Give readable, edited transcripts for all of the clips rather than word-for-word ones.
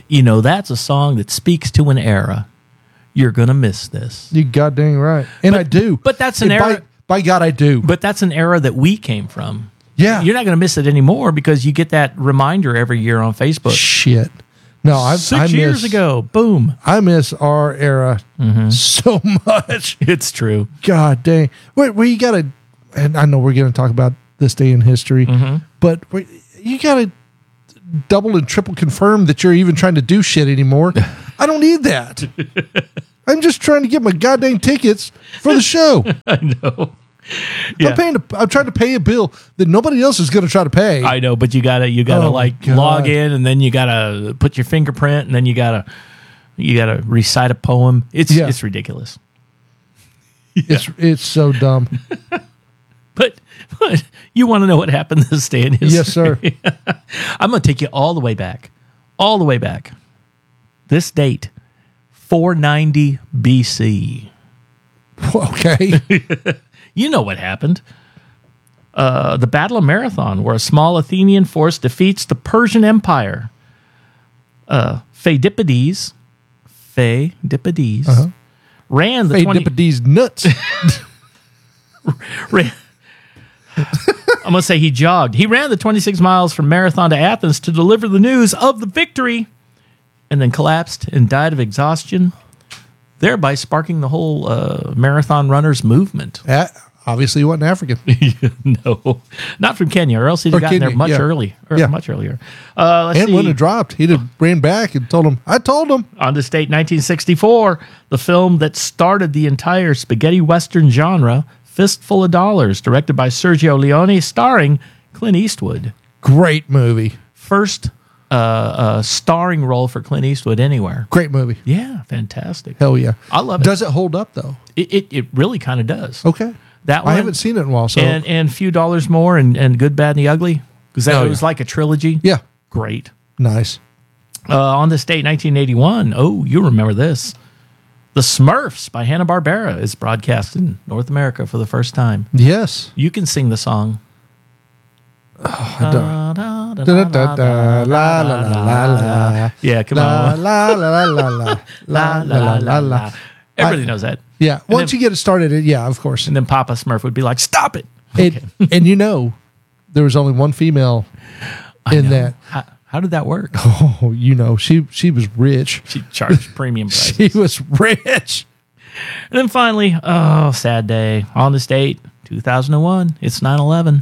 You know, that's a song that speaks to an era. You're going to miss this. You goddamn right. And I do. But that's an era. By God, I do. But that's an era that we came from. Yeah. You're not going to miss it anymore because you get that reminder every year on Facebook. Shit. No, I 6 years ago. Boom. I miss our era so much. It's true. God dang. Where you got to, and I know we're going to talk about this day in history, but you got to double and triple confirm that you're even trying to do shit anymore. I don't need that. I'm just trying to get my goddamn tickets for the show. I know. Yeah. I'm trying to pay a bill that nobody else is going to try to pay. I know, but you gotta log in, and then you gotta put your fingerprint, and then you gotta recite a poem. It's ridiculous. Yeah. It's so dumb. But you want to know what happened this day in history? Yes, sir. I'm going to take you all the way back. This date, 490 BC. Okay. You know what happened. The Battle of Marathon, where a small Athenian force defeats the Persian Empire. Pheidippides ran the Pheidippides nuts. I'm going to say he jogged. He ran the 26 miles from Marathon to Athens to deliver the news of the victory, and then collapsed and died of exhaustion, thereby sparking the whole marathon runners movement. Obviously, he wasn't African. No, not from Kenya, or else he'd have gotten there much earlier. And wouldn't have dropped. He'd have ran back and told him, I told him. On this date, 1964, the film that started the entire spaghetti western genre, Fistful of Dollars, directed by Sergio Leone, starring Clint Eastwood. Great movie. First starring role for Clint Eastwood anywhere. Great movie. Yeah, fantastic. Hell yeah. I love it. Does it hold up, though? It really kind of does. Okay. That one, I haven't seen it in a while. So. And Few Dollars More and Good, Bad, and the Ugly. Because it was like a trilogy. Yeah. Great. Nice. On this date, 1981, you remember this. The Smurfs by Hanna-Barbera is broadcast in North America for the first time. Yes. You can sing the song. Yeah, come on. Everybody knows that. Yeah. Once you get it started, yeah, of course. And then Papa Smurf would be like, stop it. And there was only one female in that. How did that work? Oh, she was rich. She charged premium prices. She was rich. And then finally, sad day. On this date, 2001, it's 9/11.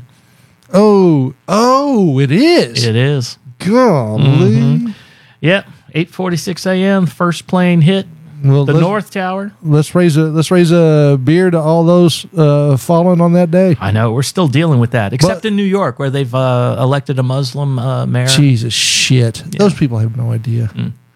Oh, it is. It is. Golly. Yep, 8:46 a.m. First plane hit the North Tower. Let's raise a beer to all those fallen on that day. I know, we're still dealing with that, except in New York, where they've elected a Muslim mayor. Jesus shit. Yeah. Those people have no idea.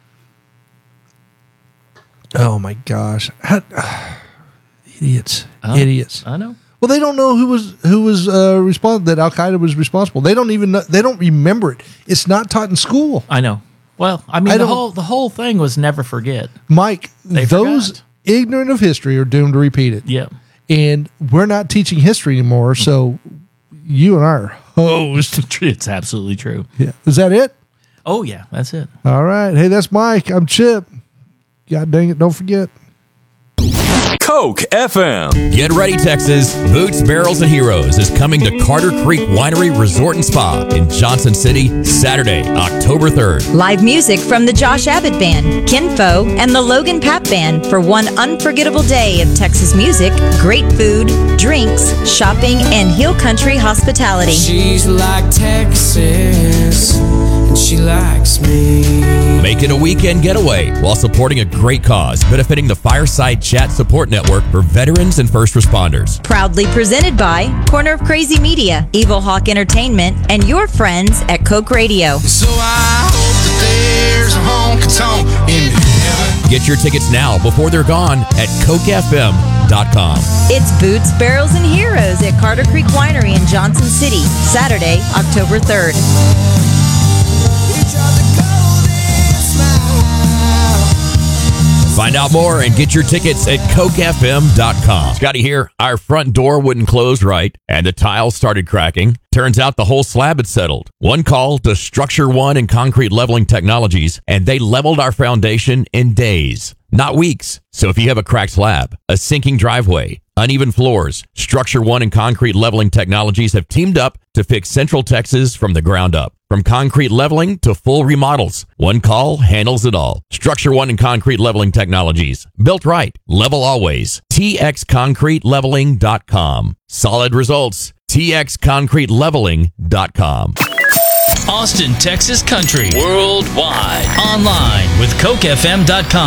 Oh my gosh. Idiots. Idiots. I know. Well, they don't know who was responsible, that Al Qaeda was responsible. They don't even know, they don't remember it. It's not taught in school. I know. Well, I mean, the whole thing was never forget. Mike, those ignorant of history are doomed to repeat it. Yeah. And we're not teaching history anymore, so you and I are hosed. It's absolutely true. Yeah. Is that it? Oh, yeah, that's it. All right. Hey, that's Mike. I'm Chip. God dang it, don't forget. Coke FM. Get ready, Texas. Boots, Barrels, and Heroes is coming to Carter Creek Winery Resort and Spa in Johnson City, Saturday, October 3rd. Live music from the Josh Abbott Band, Kinfo, and the Logan Papp Band for one unforgettable day of Texas music, great food, drinks, shopping, and Hill Country hospitality. She's like Texas, and she likes me. Make it a weekend getaway while supporting a great cause benefiting the Fireside Chat Support Network for veterans and first responders. Proudly presented by Corner of Crazy Media, Evil Hawk Entertainment, and your friends at Coke Radio. So I hope that there's a honky-tonk in heaven. Get your tickets now before they're gone at CokeFM.com. It's Boots, Barrels, and Heroes at Carter Creek Winery in Johnson City, Saturday, October 3rd. Find out more and get your tickets at cokefm.com. Scotty here. Our front door wouldn't close right, and the tile started cracking. Turns out the whole slab had settled. One call to Structure One and Concrete Leveling Technologies, and they leveled our foundation in days, not weeks. So if you have a cracked slab, a sinking driveway, uneven floors, Structure One and Concrete Leveling Technologies have teamed up to fix Central Texas from the ground up. From concrete leveling to full remodels, one call handles it all. Structure One and Concrete Leveling Technologies. Built right. Level always. TXConcreteLeveling.com. Solid results. TXConcreteLeveling.com. Austin, Texas country. Worldwide. Online with CokeFM.com.